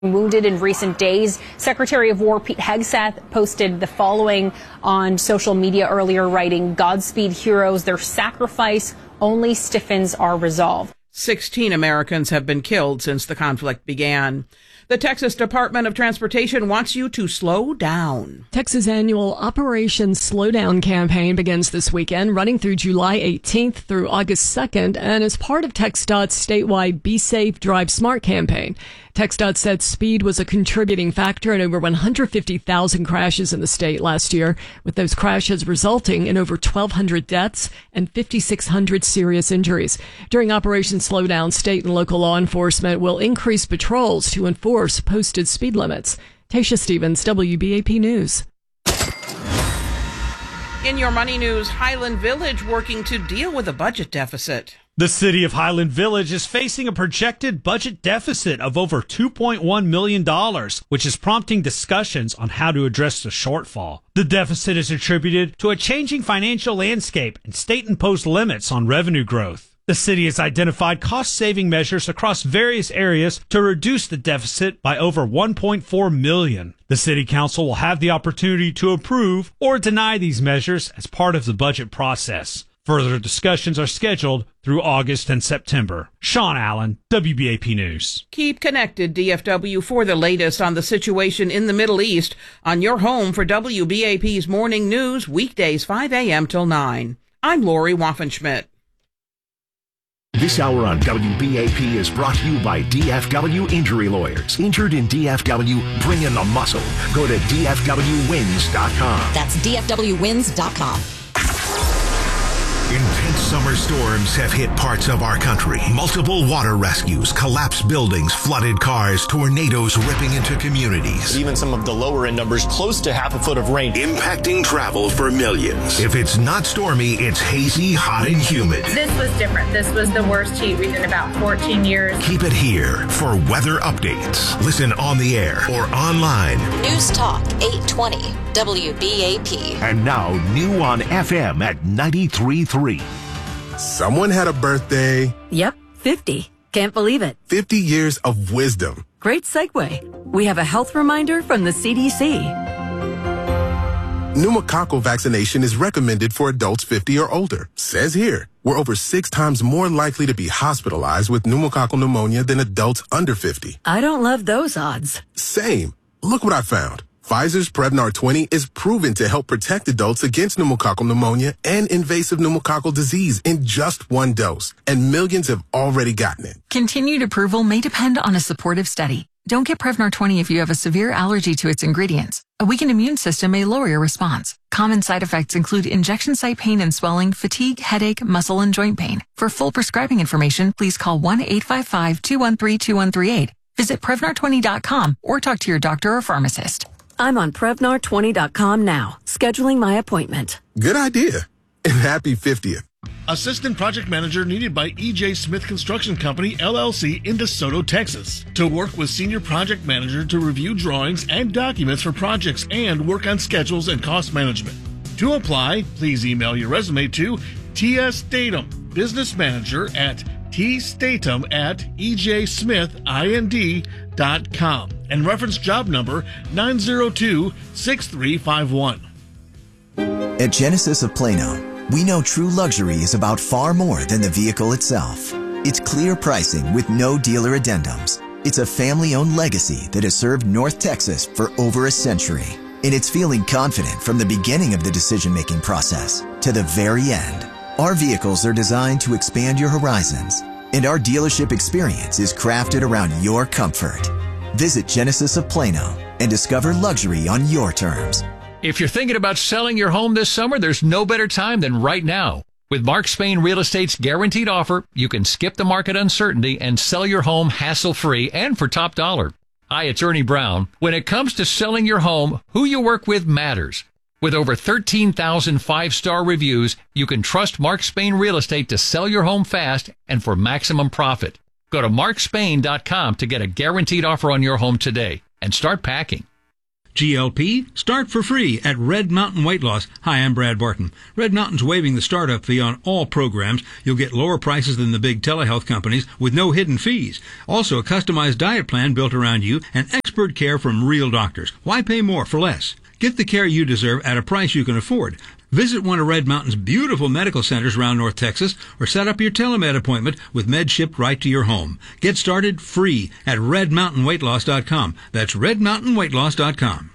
Wounded in recent days. Secretary of War Pete Hegseth posted the following on social media earlier, writing, "Godspeed heroes, their sacrifice only stiffens our resolve." 16 Americans have been killed since the conflict began. The Texas Department of Transportation wants you to slow down. Texas' annual Operation Slowdown campaign begins this weekend, running through July 18th through August 2nd, and is part of TxDOT's statewide Be Safe, Drive Smart campaign. TxDOT said speed was a contributing factor in over 150,000 crashes in the state last year, with those crashes resulting in over 1,200 deaths and 5,600 serious injuries. During Operation Slowdown, state and local law enforcement will increase patrols to enforce posted speed limits. Tasha Stevens, WBAP News. In your money news, Highland Village working to deal with a budget deficit. The city of Highland Village is facing a projected budget deficit of over $2.1 million, which is prompting discussions on how to address the shortfall. The deficit is attributed to a changing financial landscape and state-imposed limits on revenue growth. The city has identified cost-saving measures across various areas to reduce the deficit by over $1.4 million. The city council will have the opportunity to approve or deny these measures as part of the budget process. Further discussions are scheduled through August and September. Sean Allen, WBAP News. Keep connected, DFW, for the latest on the situation in the Middle East on your home for WBAP's Morning News, weekdays 5 a.m. till 9. I'm Lori Waffenschmidt. This hour on WBAP is brought to you by DFW Injury Lawyers. Injured in DFW, bring in the muscle. Go to DFWWins.com. That's DFWWins.com. Intense summer storms have hit parts of our country. Multiple water rescues, collapsed buildings, flooded cars, tornadoes ripping into communities. Even some of the lower end numbers close to half a foot of rain. Impacting travel for millions. If it's not stormy, it's hazy, hot, and humid. This was different. This was the worst heat we've in about 14 years. Keep it here for weather updates. Listen on the air or online. News Talk 820 WBAP. And now, new on FM at 93.3. Someone had a birthday. Yep, 50. Can't believe it. 50 years of wisdom. Great segue. We have a health reminder from the CDC. Pneumococcal vaccination is recommended for adults 50 or older. Says here, we're over 6 times more likely to be hospitalized with pneumococcal pneumonia than adults under 50. I don't love those odds. Same. Look what I found. Pfizer's Prevnar 20 is proven to help protect adults against pneumococcal pneumonia and invasive pneumococcal disease in just 1 dose, and millions have already gotten it. Continued approval may depend on a supportive study. Don't get Prevnar 20 if you have a severe allergy to its ingredients. A weakened immune system may lower your response. Common side effects include injection site pain and swelling, fatigue, headache, muscle, and joint pain. For full prescribing information, please call 1-855-213-2138. Visit Prevnar20.com or talk to your doctor or pharmacist. I'm on Prevnar20.com now, scheduling my appointment. Good idea. And happy 50th. Assistant project manager needed by E.J. Smith Construction Company, LLC in DeSoto, Texas. To work with senior project manager to review drawings and documents for projects and work on schedules and cost management. To apply, please email your resume to T.S. Statham, business manager at tstatham@ejsmithind.com and reference job number 902-6351. At Genesis of Plano, we know true luxury is about far more than the vehicle itself. It's clear pricing with no dealer addendums. It's a family-owned legacy that has served North Texas for over a century. And it's feeling confident from the beginning of the decision-making process to the very end. Our vehicles are designed to expand your horizons, and our dealership experience is crafted around your comfort. Visit Genesis of Plano and discover luxury on your terms. If you're thinking about selling your home this summer, there's no better time than right now. With Mark Spain Real Estate's guaranteed offer, you can skip the market uncertainty and sell your home hassle-free and for top dollar. Hi, it's Ernie Brown. When it comes to selling your home, who you work with matters. With over 13,000 five-star reviews, you can trust Mark Spain Real Estate to sell your home fast and for maximum profit. Go to markspain.com to get a guaranteed offer on your home today and start packing. GLP, start for free at Red Mountain Weight Loss. Hi, I'm Brad Barton. Red Mountain's waiving the startup fee on all programs. You'll get lower prices than the big telehealth companies with no hidden fees. Also, a customized diet plan built around you and expert care from real doctors. Why pay more for less? Get the care you deserve at a price you can afford. Visit one of Red Mountain's beautiful medical centers around North Texas or set up your telemed appointment with med shipped right to your home. Get started free at redmountainweightloss.com. That's redmountainweightloss.com.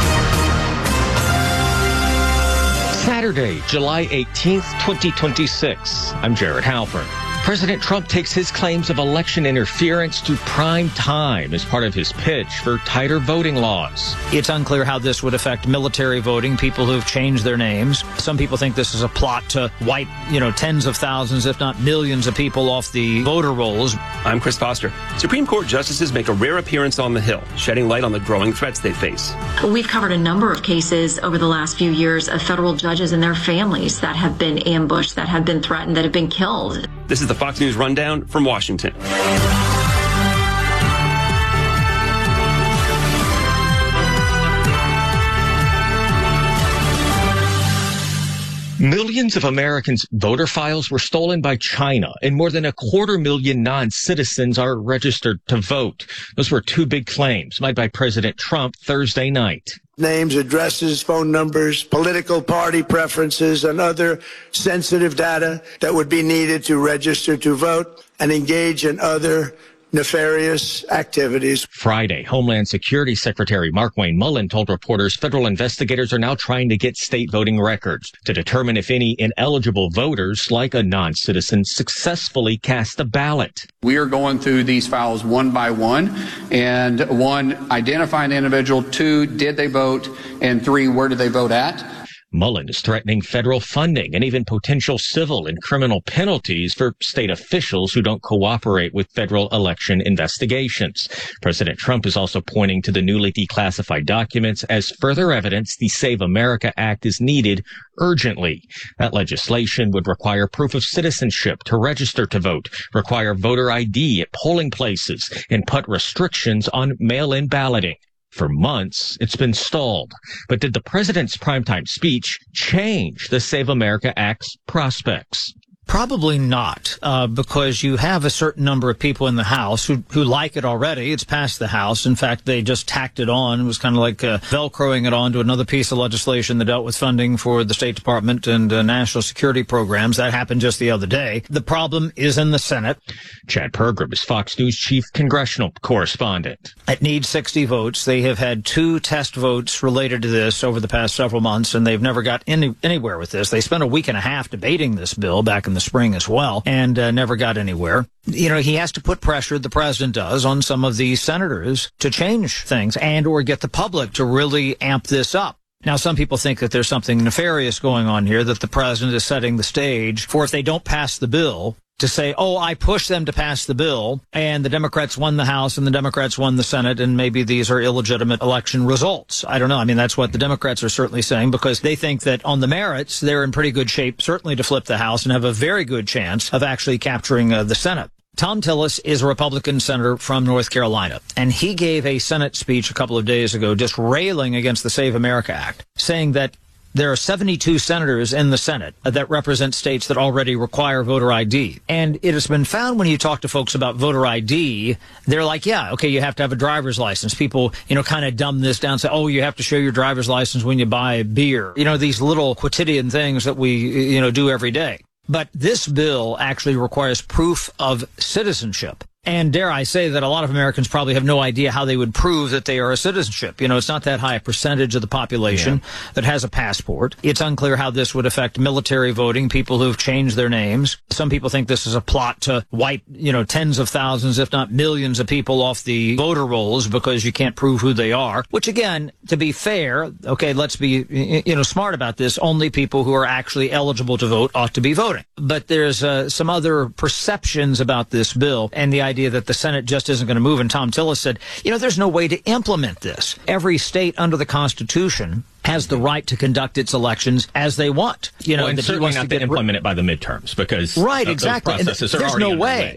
Saturday, July 18th, 2026. I'm Jared Halpern. President Trump takes his claims of election interference to prime time as part of his pitch for tighter voting laws. It's unclear how this would affect military voting, people who've changed their names. Some people think this is a plot to wipe, tens of thousands, if not millions of people off the voter rolls. I'm Chris Foster. Supreme Court justices make a rare appearance on the Hill, shedding light on the growing threats they face. We've covered a number of cases over the last few years of federal judges and their families that have been ambushed, that have been threatened, that have been killed. This is the Fox News Rundown from Washington. Millions of Americans' voter files were stolen by China, and more than 250,000 non-citizens are registered to vote. Those were two big claims made by President Trump Thursday night. Names, addresses, phone numbers, political party preferences, and other sensitive data that would be needed to register to vote and engage in other nefarious activities. Friday, Homeland Security Secretary Markwayne Mullin told reporters federal investigators are now trying to get state voting records to determine if any ineligible voters, like a non-citizen, successfully cast a ballot. We are going through these files one by one, and one, identifying the individual, two, did they vote, and three, where did they vote at? Mullin is threatening federal funding and even potential civil and criminal penalties for state officials who don't cooperate with federal election investigations. President Trump is also pointing to the newly declassified documents as further evidence the Save America Act is needed urgently. That legislation would require proof of citizenship to register to vote, require voter ID at polling places, and put restrictions on mail-in balloting. For months, it's been stalled. But did the president's primetime speech change the Save America Act's prospects? Probably not, because you have a certain number of people in the House who like it already. It's passed the House. In fact, they just tacked it on. It was kind of like Velcroing it on to another piece of legislation that dealt with funding for the State Department and national security programs. That happened just the other day. The problem is in the Senate. Chad Pergram is Fox News chief congressional correspondent. It needs 60 votes. They have had 2 test votes related to this over the past several months, and they've never got anywhere with this. They spent a week and a half debating this bill back in the spring as well, and never got anywhere. He has to put pressure, the president does, on some of these senators to change things and or get the public to really amp this up. Now, some people think that there's something nefarious going on here, that the president is setting the stage for, if they don't pass the bill, to say, oh, I pushed them to pass the bill, and the Democrats won the House and the Democrats won the Senate, and maybe these are illegitimate election results. I don't know. I mean, that's what the Democrats are certainly saying, because they think that on the merits, they're in pretty good shape, certainly to flip the House and have a very good chance of actually capturing the Senate. Tom Tillis is a Republican senator from North Carolina, and he gave a Senate speech a couple of days ago just railing against the Save America Act, saying that there are 72 senators in the Senate that represent states that already require voter ID. And it has been found when you talk to folks about voter ID, they're like, yeah, okay, you have to have a driver's license. People, kind of dumb this down, say, oh, you have to show your driver's license when you buy a beer. These little quotidian things that we, do every day. But this bill actually requires proof of citizenship. And dare I say that a lot of Americans probably have no idea how they would prove that they are a citizenship. It's not that high a percentage of the population that has a passport. It's unclear how this would affect military voting, people who've changed their names. Some people think this is a plot to wipe, tens of thousands, if not millions of people off the voter rolls because you can't prove who they are. Which, again, to be fair, okay, let's be, smart about this. Only people who are actually eligible to vote ought to be voting. But there's some other perceptions about this bill and the idea that the Senate just isn't going to move. And Tom Tillis said, there's no way to implement this. Every state under the Constitution has the right to conduct its elections as they want. And certainly not to implement it by the midterms, because right, exactly. Those processes are there's already no underway. way.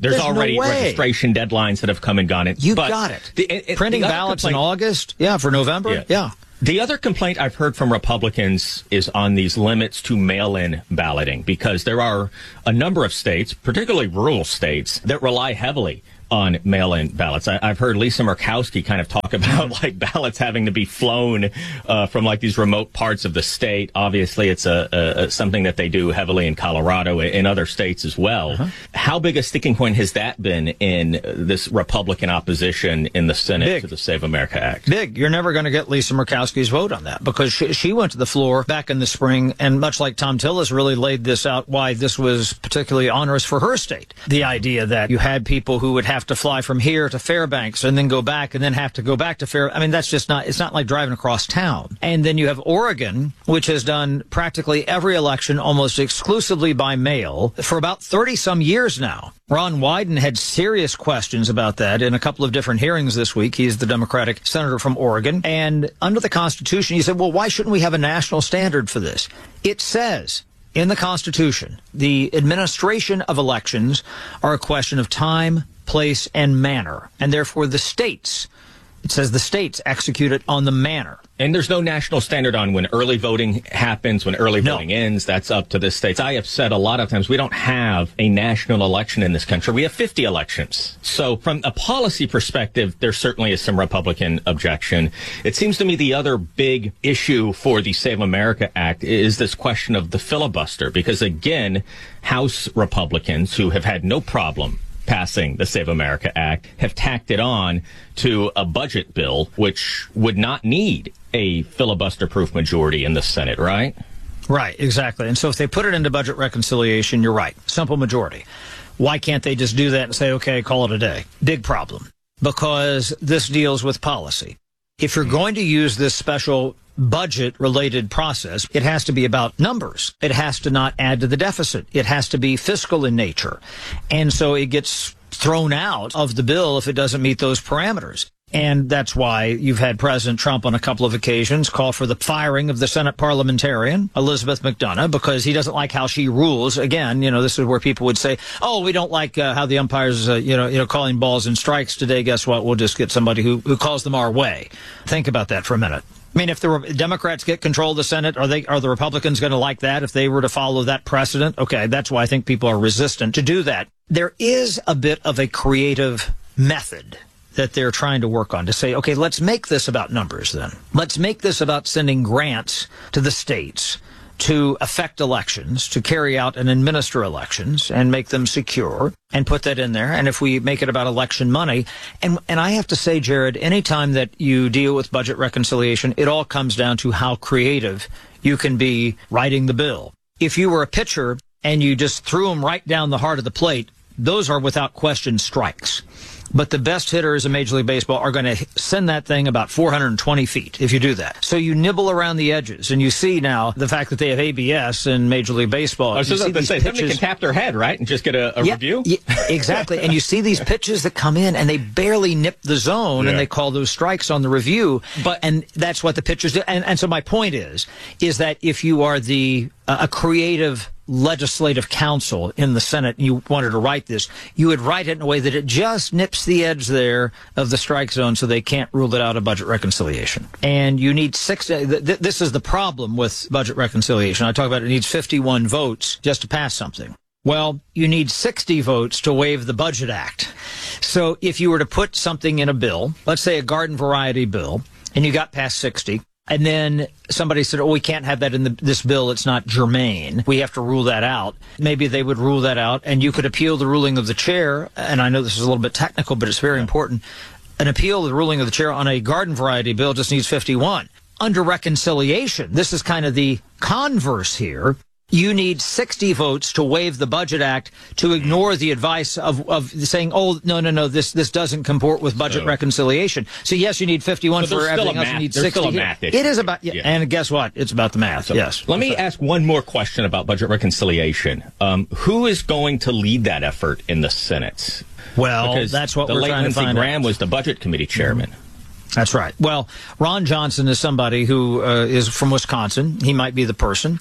There's already no way. registration deadlines that have come and gone. You got it. Printing ballots in August? Yeah, for November? Yeah. The other complaint I've heard from Republicans is on these limits to mail-in balloting, because there are a number of states, particularly rural states, that rely heavily on mail-in ballots. I've heard Lisa Murkowski kind of talk about like ballots having to be flown from like these remote parts of the state. Obviously, it's something that they do heavily in Colorado and other states as well. How big a sticking point has that been in this Republican opposition in the Senate to the Save America Act? Big. You're never going to get Lisa Murkowski's vote on that, because she went to the floor back in the spring, and much like Tom Tillis really laid this out, why this was particularly onerous for her state. The idea that you had people who would have to fly from here to Fairbanks and then go back and then have to go back to Fairbanks. I mean, that's just not, it's not like driving across town. And then you have Oregon, which has done practically every election almost exclusively by mail for about 30 some years now. Ron Wyden had serious questions about that in a couple of different hearings this week. He's the Democratic senator from Oregon. And under the Constitution, he said, well, why shouldn't we have a national standard for this? It says in the Constitution, the administration of elections are a question of time, place, and manner. And therefore, the states, it says the states execute it on the manner. And there's no national standard on when early voting happens, when early voting ends. That's up to the states. I have said a lot of times we don't have a national election in this country. We have 50 elections. So from a policy perspective, there certainly is some Republican objection. It seems to me the other big issue for the Save America Act is this question of the filibuster, because again, House Republicans who have had no problem passing the Save America Act have tacked it on to a budget bill, which would not need a filibuster-proof majority in the Senate, right? Right, exactly. And so if they put it into budget reconciliation, you're right, simple majority. Why can't they just do that and say, okay, call it a day? Big problem, because this deals with policy. If you're going to use this special budget-related process, it has to be about numbers. It has to not add to the deficit. It has to be fiscal in nature. And so it gets thrown out of the bill if it doesn't meet those parameters. And that's why you've had President Trump on a couple of occasions call for the firing of the Senate parliamentarian, Elizabeth McDonough, because he doesn't like how she rules. Again, this is where people would say, oh, we don't like how the umpires, calling balls and strikes today. Guess what? We'll just get somebody who calls them our way. Think about that for a minute. I mean, if the Democrats get control of the Senate, are the Republicans going to like that if they were to follow that precedent? Okay, that's why I think people are resistant to do that. There is a bit of a creative method that they're trying to work on to say, okay, let's make this about numbers then. Let's make this about sending grants to the states to affect elections, to carry out and administer elections and make them secure, and put that in there. And if we make it about election money, and I have to say, Jared, anytime that you deal with budget reconciliation, it all comes down to how creative you can be writing the bill. If you were a pitcher and you just threw them right down the heart of the plate, those are without question strikes. But the best hitters in Major League Baseball are going to send that thing about 420 feet if you do that. So you nibble around the edges, and you see now the fact that they have ABS in Major League Baseball. I was just going to say, somebody can tap their head, right, and just get a review? Yeah, exactly. And you see these pitches that come in, and they barely nip the zone, and they call those strikes on the review. And that's what the pitchers do. And so my point is that if you are a creative legislative council in the Senate and you wanted to write this, you would write it in a way that it just nips the edge there of the strike zone so they can't rule it out of budget reconciliation. And you need this is the problem with budget reconciliation. I talk about it needs 51 votes just to pass something. Well, you need 60 votes to waive the Budget Act. So if you were to put something in a bill, let's say a garden variety bill, and you got past 60, and then somebody said, oh, we can't have that in this bill. It's not germane. We have to rule that out. Maybe they would rule that out, and you could appeal the ruling of the chair. And I know this is a little bit technical, but it's very important. An appeal of the ruling of the chair on a garden variety bill just needs 51. Under reconciliation, this is kind of the converse here. You need 60 votes to waive the Budget Act to ignore the advice of saying, oh, no, this doesn't comport with budget reconciliation. So, yes, you need 51 for everything else. You need 60. Still a math issue. It is about, and guess what? It's about the math, yes. Let me ask one more question about budget reconciliation. Who is going to lead that effort in the Senate? Well, because that's what we're trying to find out. The late Lindsey Graham was the Budget Committee chairman. That's right. Well, Ron Johnson is somebody who is from Wisconsin. He might be the person.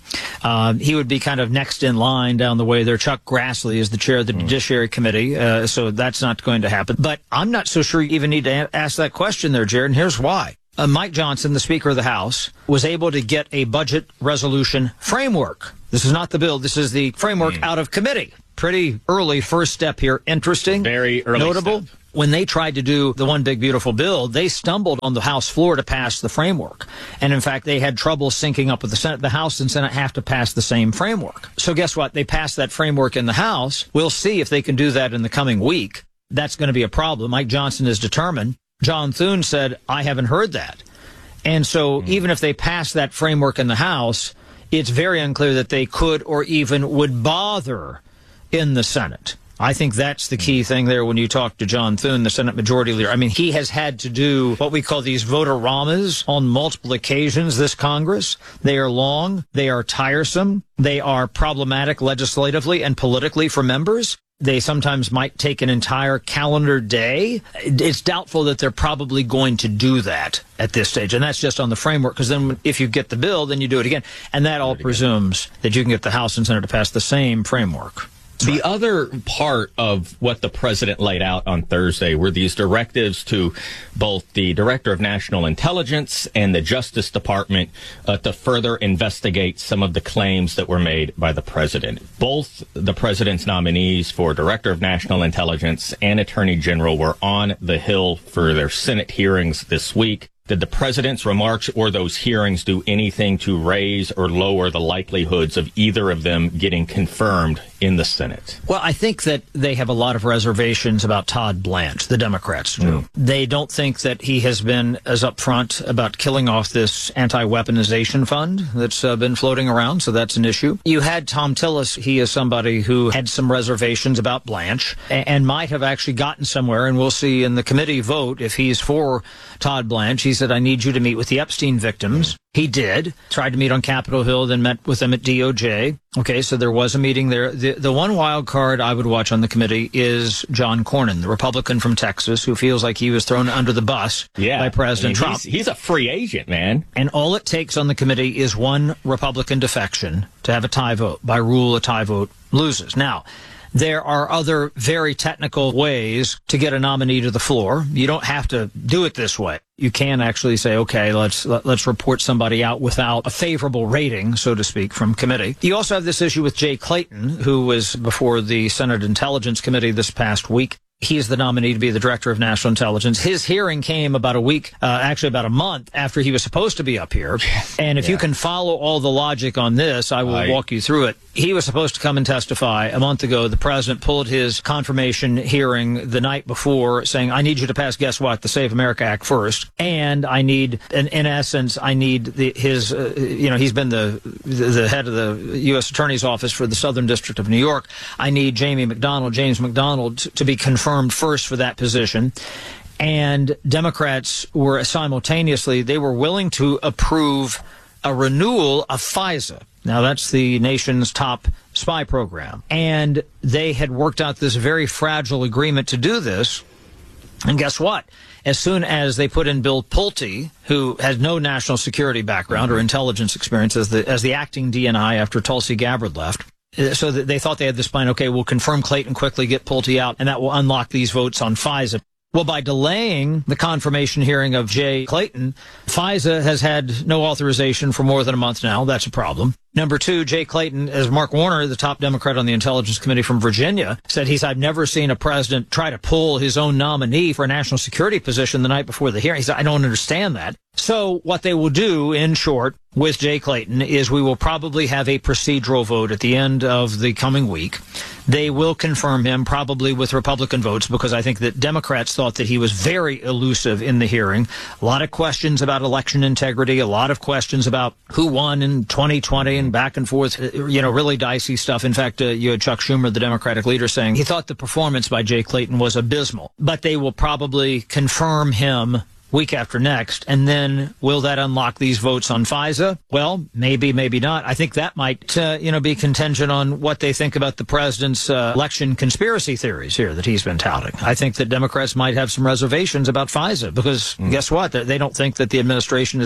He would be kind of next in line down the way there. Chuck Grassley is the chair of the Judiciary Committee, so that's not going to happen. But I'm not so sure you even need to ask that question there, Jared, and here's why. Mike Johnson, the Speaker of the House, was able to get a budget resolution framework. This is not the bill. This is the framework out of committee. Pretty early first step here. Interesting. Very early notable. Step. When they tried to do the One Big Beautiful Bill, they stumbled on the House floor to pass the framework. And in fact, they had trouble syncing up with the Senate. The House and Senate have to pass the same framework. So guess what? They passed that framework in the House. We'll see if they can do that in the coming week. That's going to be a problem. Mike Johnson is determined. John Thune said, I haven't heard that. And so even if they pass that framework in the House, it's very unclear that they could or even would bother in the Senate. I think that's the key thing there when you talk to John Thune, the Senate Majority Leader. I mean, he has had to do what we call these vote-a-ramas on multiple occasions this Congress. They are long. They are tiresome. They are problematic legislatively and politically for members. They sometimes might take an entire calendar day. It's doubtful that they're probably going to do that at this stage. And that's just on the framework, because then if you get the bill, then you do it again. And that all presumes that you can get the House and Senate to pass the same framework. The other part of what the president laid out on Thursday were these directives to both the Director of National Intelligence and the Justice Department to further investigate some of the claims that were made by the president. Both the president's nominees for Director of National Intelligence and Attorney General were on the Hill for their Senate hearings this week. Did the president's remarks or those hearings do anything to raise or lower the likelihoods of either of them getting confirmed in the Senate? Well, I think that they have a lot of reservations about Todd Blanche, the Democrats do. They don't think that he has been as upfront about killing off this anti-weaponization fund that's been floating around, so that's an issue. You had Tom Tillis. He is somebody who had some reservations about Blanche and might have actually gotten somewhere, and we'll see in the committee vote if he's for Todd Blanche. He said, I need you to meet with the Epstein victims. He did. Tried to meet on Capitol Hill, then met with them at DOJ. Okay, so there was a meeting there. The one wild card I would watch on the committee is John Cornyn, the Republican from Texas, who feels like he was thrown under the bus by President Trump. He's a free agent, man. And all it takes on the committee is one Republican defection to have a tie vote. By rule, a tie vote loses. Now, there are other very technical ways to get a nominee to the floor. You don't have to do it this way. You can actually say, okay, let's report somebody out without a favorable rating, so to speak, from committee. You also have this issue with Jay Clayton, who was before the Senate Intelligence Committee this past week. He's the nominee to be the Director of National Intelligence. His hearing came about a week, actually about a month after he was supposed to be up here. And if you can follow all the logic on this, I will walk you through it. He was supposed to come and testify a month ago. The president pulled his confirmation hearing the night before, saying, I need you to pass, guess what, the Save America Act first. And I need, in essence, I need he's been the head of the U.S. Attorney's Office for the Southern District of New York. I need James McDonald, to be confirmed first for that position. And Democrats were simultaneously, they were willing to approve a renewal of FISA. Now, that's the nation's top spy program. And they had worked out this very fragile agreement to do this. And guess what? As soon as they put in Bill Pulte, who has no national security background or intelligence experience as the acting DNI after Tulsi Gabbard left, so that they thought they had this plan, okay, we'll confirm Clayton quickly, get Pulte out, and that will unlock these votes on FISA. Well, by delaying the confirmation hearing of Jay Clayton, FISA has had no authorization for more than a month now. That's a problem. Number two, Jay Clayton, as Mark Warner, the top Democrat on the Intelligence Committee from Virginia, said I've never seen a president try to pull his own nominee for a national security position the night before the hearing. He said, I don't understand that. So what they will do, in short, with Jay Clayton is we will probably have a procedural vote at the end of the coming week. They will confirm him probably with Republican votes because I think that Democrats thought that he was very elusive in the hearing. A lot of questions about election integrity, a lot of questions about who won in 2020 and back and forth, really dicey stuff. In fact, you had Chuck Schumer, the Democratic leader, saying he thought the performance by Jay Clayton was abysmal. But they will probably confirm him week after next. And then will that unlock these votes on FISA? Well, maybe, maybe not. I think that might, be contingent on what they think about the president's election conspiracy theories here that he's been touting. I think that Democrats might have some reservations about FISA because guess what? They don't think that the administration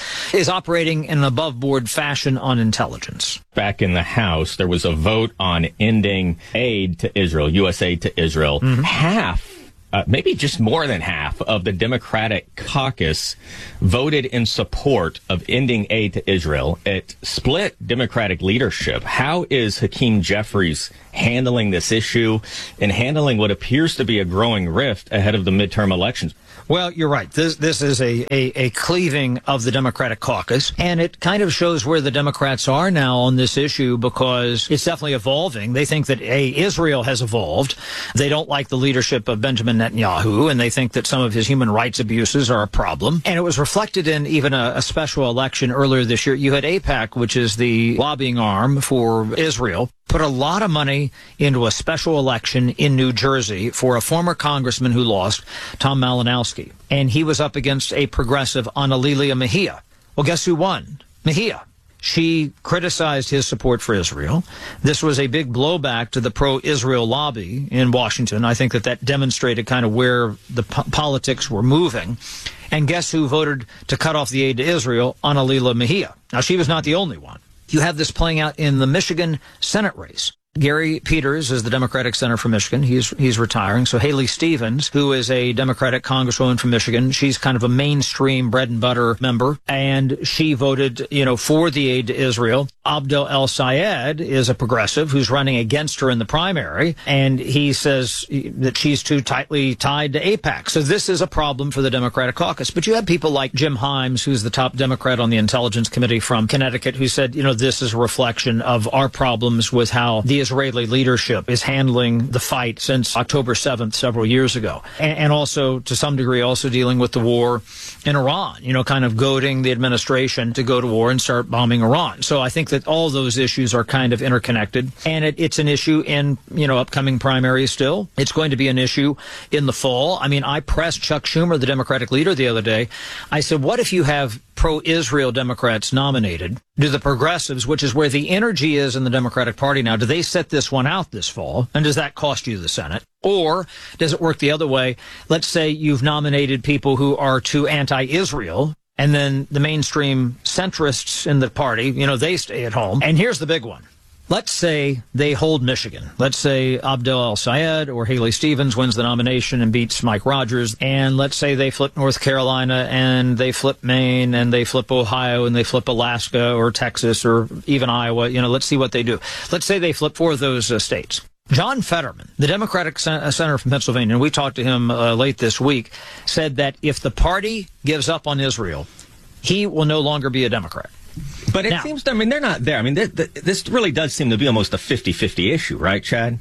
is operating in an above-board fashion on intelligence. Back in the House, there was a vote on ending aid to Israel, U.S. aid to Israel. Half, maybe just more than half of the Democratic caucus voted in support of ending aid to Israel. It split Democratic leadership. How is Hakeem Jeffries handling this issue and handling what appears to be a growing rift ahead of the midterm elections? Well, you're right. This is a cleaving of the Democratic caucus, and it kind of shows where the Democrats are now on this issue because it's definitely evolving. They think that, Israel has evolved. They don't like the leadership of Benjamin Netanyahu, and they think that some of his human rights abuses are a problem. And it was reflected in even a special election earlier this year. You had AIPAC, which is the lobbying arm for Israel, put a lot of money into a special election in New Jersey for a former congressman who lost, Tom Malinowski. And he was up against a progressive, Analilia Mejia. Well, guess who won? Mejia. She criticized his support for Israel. This was a big blowback to the pro-Israel lobby in Washington. I think that demonstrated kind of where the politics were moving. And guess who voted to cut off the aid to Israel? Analilia Mejia. Now, she was not the only one. You have this playing out in the Michigan Senate race. Gary Peters is the Democratic senator from Michigan. He's retiring. So Haley Stevens, who is a Democratic congresswoman from Michigan, she's kind of a mainstream bread and butter member, and she voted, for the aid to Israel. Abdel El-Sayed is a progressive who's running against her in the primary, and he says that she's too tightly tied to AIPAC. So this is a problem for the Democratic caucus. But you have people like Jim Himes, who's the top Democrat on the Intelligence Committee from Connecticut, who said, this is a reflection of our problems with how the Israeli leadership is handling the fight since October 7th, several years ago. And also, to some degree, also dealing with the war in Iran, kind of goading the administration to go to war and start bombing Iran. So I think that all those issues are kind of interconnected. And it's an issue in, upcoming primaries still. It's going to be an issue in the fall. I mean, I pressed Chuck Schumer, the Democratic leader, the other day. I said, what if you have pro-Israel Democrats nominated? Do the progressives, which is where the energy is in the Democratic Party now, do they set this one out this fall? And does that cost you the Senate? Or does it work the other way? Let's say you've nominated people who are too anti-Israel, and then the mainstream centrists in the party, they stay at home. And here's the big one. Let's say they hold Michigan. Let's say Abdel El-Sayed or Haley Stevens wins the nomination and beats Mike Rogers. And let's say they flip North Carolina and they flip Maine and they flip Ohio and they flip Alaska or Texas or even Iowa. Let's see what they do. Let's say they flip 4 of those states. John Fetterman, the Democratic senator from Pennsylvania, and we talked to him late this week, said that if the party gives up on Israel, he will no longer be a Democrat. But it seems, they're not there. I mean, this really does seem to be almost a 50-50 issue, right, Chad?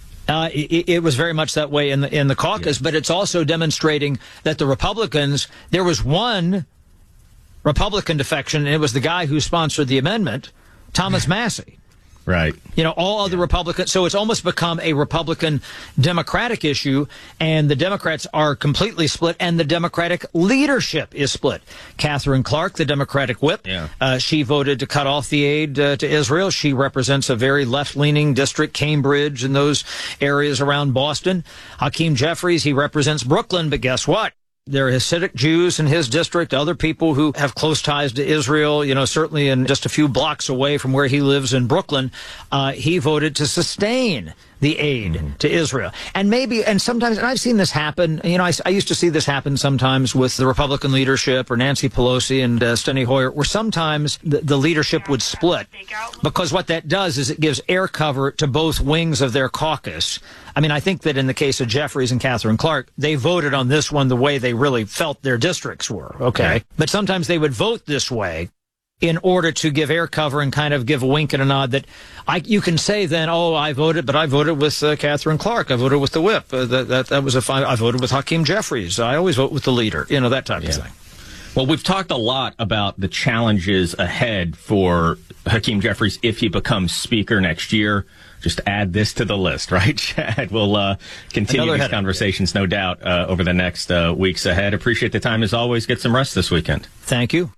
It was very much that way in the caucus, but it's also demonstrating that the Republicans, there was one Republican defection, and it was the guy who sponsored the amendment, Thomas Massey. Right. All other Republicans. So it's almost become a Republican-Democratic issue, and the Democrats are completely split, and the Democratic leadership is split. Catherine Clark, the Democratic whip, she voted to cut off the aid to Israel. She represents a very left-leaning district, Cambridge, and those areas around Boston. Hakeem Jeffries, he represents Brooklyn, but guess what? There are Hasidic Jews in his district, other people who have close ties to Israel, certainly in just a few blocks away from where he lives in Brooklyn. He voted to sustain the aid to Israel. And sometimes, and I've seen this happen, I used to see this happen sometimes with the Republican leadership or Nancy Pelosi and Steny Hoyer, where sometimes the leadership would split, because what that does is it gives air cover to both wings of their caucus. I mean, I think that in the case of Jeffries and Catherine Clark, they voted on this one the way they really felt their districts were, okay? Right. But sometimes they would vote this way in order to give air cover and kind of give a wink and a nod that you can say then, I voted with Catherine Clark. I voted with the whip. That was I voted with Hakeem Jeffries. I always vote with the leader, that type of thing. Well, we've talked a lot about the challenges ahead for Hakeem Jeffries if he becomes Speaker next year. Just add this to the list, right, Chad? We'll continue these conversations, no doubt, over the next weeks ahead. Appreciate the time, as always. Get some rest this weekend. Thank you.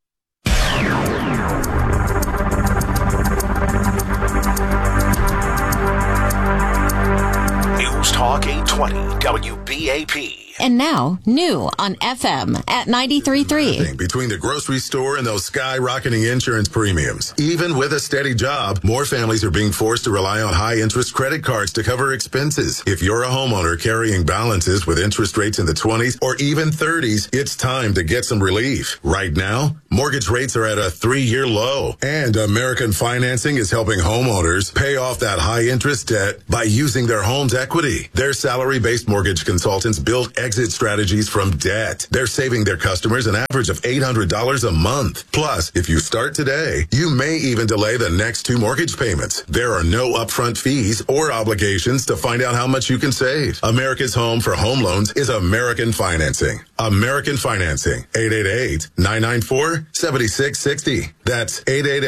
News Talk 820 WBAP. And now, new on FM at 93.3. Between the grocery store and those skyrocketing insurance premiums. Even with a steady job, more families are being forced to rely on high-interest credit cards to cover expenses. If you're a homeowner carrying balances with interest rates in the 20s or even 30s, it's time to get some relief. Right now, mortgage rates are at a 3-year low, and American Financing is helping homeowners pay off that high-interest debt by using their home's equity. Their salary-based mortgage consultants build exit strategies from debt. They're saving their customers an average of $800 a month. Plus, if you start today, you may even delay the next 2 mortgage payments. There are no upfront fees or obligations to find out how much you can save. America's home for home loans is American Financing. American Financing. 888-994-7660. That's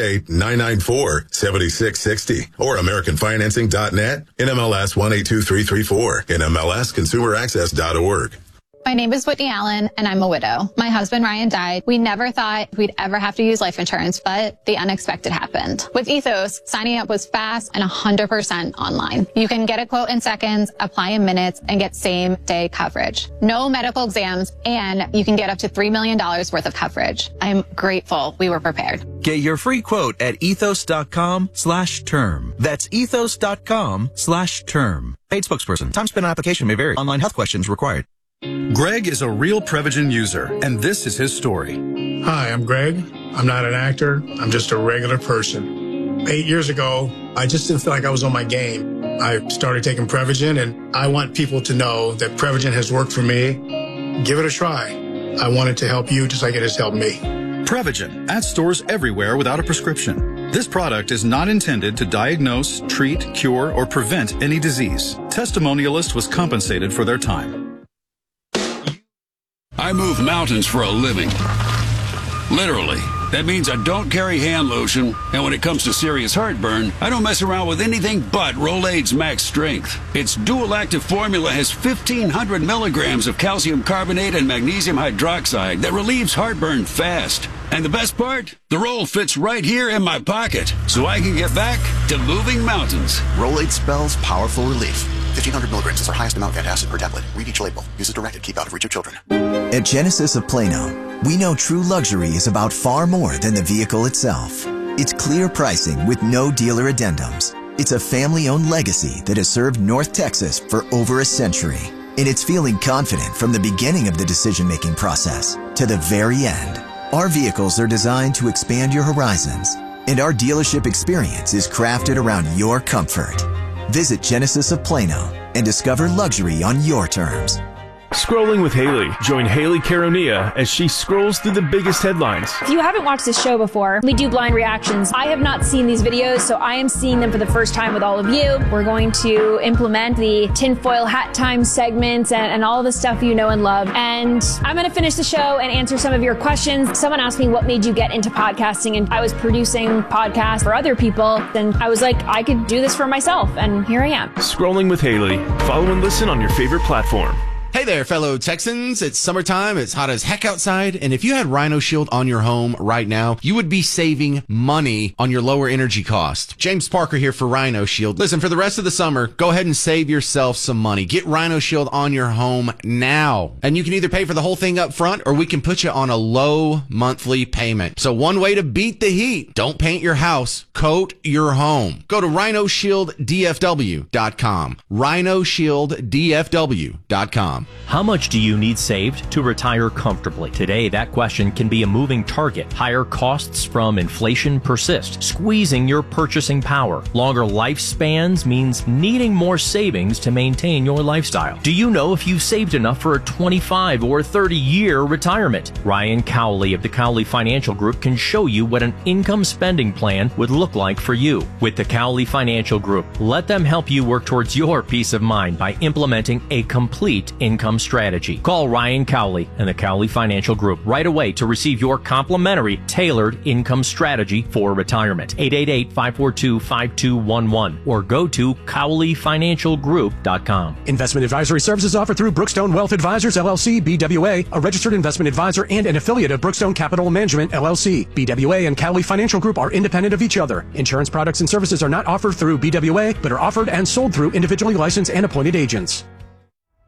888-994-7660. Or AmericanFinancing.net. NMLS 182334. NMLSConsumerAccess.org. My name is Whitney Allen, and I'm a widow. My husband, Ryan, died. We never thought we'd ever have to use life insurance, but the unexpected happened. With Ethos, signing up was fast and 100% online. You can get a quote in seconds, apply in minutes, and get same-day coverage. No medical exams, and you can get up to $3 million worth of coverage. I'm grateful we were prepared. Get your free quote at ethos.com/term. That's ethos.com/term. Paid spokesperson. Time spent on application may vary. Online health questions required. Greg is a real Prevagen user, and this is his story. Hi, I'm Greg. I'm not an actor. I'm just a regular person. 8 years ago, I just didn't feel like I was on my game. I started taking Prevagen, and I want people to know that Prevagen has worked for me. Give it a try. I want it to help you just like it has helped me. Prevagen, at stores everywhere without a prescription. This product is not intended to diagnose, treat, cure, or prevent any disease. Testimonialist was compensated for their time. I move mountains for a living. Literally. That means I don't carry hand lotion, and when it comes to serious heartburn, I don't mess around with anything but Rolaids Max Strength. Its dual active formula has 1,500 milligrams of calcium carbonate and magnesium hydroxide that relieves heartburn fast. And the best part? The roll fits right here in my pocket, so I can get back to moving mountains. Rolaids spells powerful relief. 1,500 milligrams is our highest amount of antacid per tablet. Read each label. Use as directed. Keep out of reach of children. At Genesis of Plano, we know true luxury is about far more than the vehicle itself. It's clear pricing with no dealer addendums. It's a family-owned legacy that has served North Texas for over a century. And it's feeling confident from the beginning of the decision-making process to the very end. Our vehicles are designed to expand your horizons, and our dealership experience is crafted around your comfort. Visit Genesis of Plano and discover luxury on your terms. Scrolling with Haley. Join Haley Caronia as she scrolls through the biggest headlines. If you haven't watched this show before, we do blind reactions. I have not seen these videos, so I am seeing them for the first time with all of you. We're going to implement the tinfoil hat time segments and all the stuff you know and love. And I'm going to finish the show and answer some of your questions. Someone asked me what made you get into podcasting, and I was producing podcasts for other people, and I was like, I could do this for myself, and here I am. Scrolling with Haley. Follow and listen on your favorite platform. Hey there, fellow Texans. It's summertime. It's hot as heck outside. And if you had Rhino Shield on your home right now, you would be saving money on your lower energy cost. James Parker here for Rhino Shield. Listen, for the rest of the summer, go ahead and save yourself some money. Get Rhino Shield on your home now. And you can either pay for the whole thing up front, or we can put you on a low monthly payment. So one way to beat the heat: don't paint your house, coat your home. Go to rhinoshielddfw.com. rhinoshielddfw.com. How much do you need saved to retire comfortably? Today, that question can be a moving target. Higher costs from inflation persist, squeezing your purchasing power. Longer lifespans means needing more savings to maintain your lifestyle. Do you know if you've saved enough for a 25 or 30-year retirement? Ryan Cowley of the Cowley Financial Group can show you what an income spending plan would look like for you. With the Cowley Financial Group, let them help you work towards your peace of mind by implementing a complete income strategy. Call Ryan Cowley and the Cowley Financial Group right away to receive your complimentary tailored income strategy for retirement. 888-542-5211 or go to CowleyFinancialGroup.com. Investment advisory services offered through Brookstone Wealth Advisors, LLC, BWA, a registered investment advisor and an affiliate of Brookstone Capital Management, LLC. BWA and Cowley Financial Group are independent of each other. Insurance products and services are not offered through BWA, but are offered and sold through individually licensed and appointed agents.